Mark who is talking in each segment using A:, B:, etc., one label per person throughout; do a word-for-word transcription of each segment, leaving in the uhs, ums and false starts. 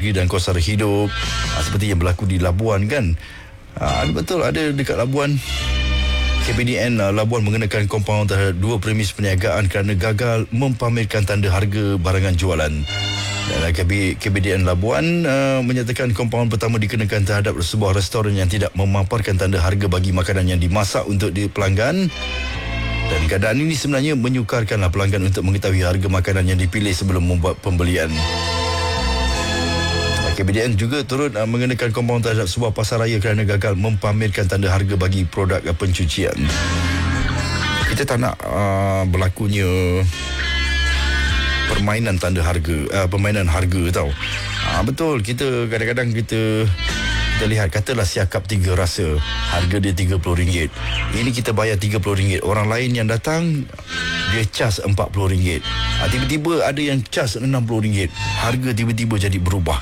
A: energi dan kos sara hidup. Ha, seperti yang berlaku di Labuan kan. Ha, betul ada dekat Labuan. K P D N uh, Labuan mengenakan kompaun terhadap dua premis perniagaan kerana gagal mempamerkan tanda harga barangan jualan. Dan uh, K P D N Labuan uh, menyatakan kompaun pertama dikenakan terhadap sebuah restoran yang tidak memaparkan tanda harga bagi makanan yang dimasak untuk di pelanggan. Dan keadaan ini sebenarnya menyukarkanlah pelanggan untuk mengetahui harga makanan yang dipilih sebelum membuat pembelian. K P D N juga turut uh, mengenakan kompaun terhadap sebuah pasaraya kerana gagal mempamerkan tanda harga bagi produk uh, pencucian. Kita tak nak uh, berlakunya permainan tanda harga, uh, permainan harga tau. Uh, betul, kita kadang-kadang kita kita lihat, katalah siakap tiga rasa, harga dia tiga puluh ringgit. Ini kita bayar tiga puluh ringgit. Orang lain yang datang dia cas empat puluh ringgit. Uh, tiba-tiba ada yang cas enam puluh ringgit. Harga tiba-tiba jadi berubah.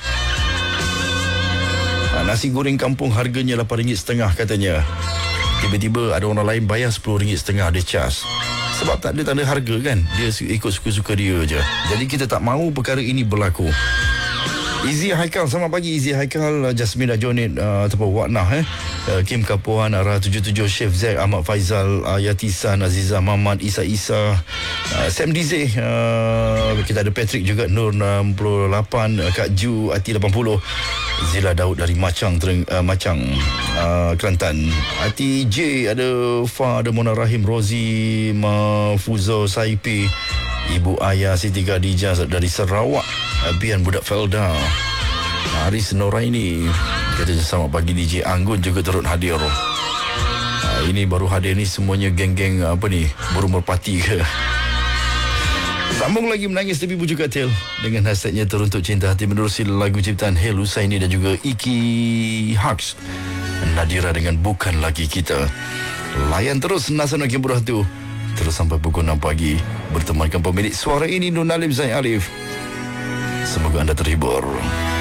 A: Nasi goreng kampung harganya lapan ringgit setengah katanya. Tiba-tiba ada orang lain bayar sepuluh ringgit setengah dia cas. Sebab tak ada tanda harga kan. Dia ikut suka-suka dia je. Jadi kita tak mahu perkara ini berlaku. Izzy Haikal, selamat pagi Izzy Haikal, Jasmine Jonit uh, ataupun Waknah eh. Uh, Kim Kapuan, Arah tujuh puluh tujuh, Chef Zack, Ahmad Faizal, uh, Yatisan, Aziza Mahmad, Isa Isa, uh, Sam Dize, uh, kita ada Patrick juga, Nur enam puluh lapan, uh, Kak Ju, Ati lapan puluh, Zila Daud dari Macang, Tereng, uh, Macang, uh, Kelantan, Ati J, ada Fa, ada Mona Rahim, Rozi, Mafuzo, Saipi, Ibu Ayah Siti Khadijah dari Sarawak, Bian Budak Felda, Haris Noraini, katanya selamat pagi D J Anggun juga turut hadir. Ha, ini baru hadir ni semuanya geng-geng apa ni, burung merpati ke. Sambung lagi menangis tepi pucuk katil dengan hashtagnya Teruntuk Cinta Hati menerusi lagu ciptaan Hel Husaini dan juga Iki Haks, Nadira dengan Bukan Lagi Kita. Layan terus Nasional Kiburah tu terus sampai pukul enam pagi bertemankan pemilik suara ini Nur Nalim Zain Alif. Semoga anda terhibur.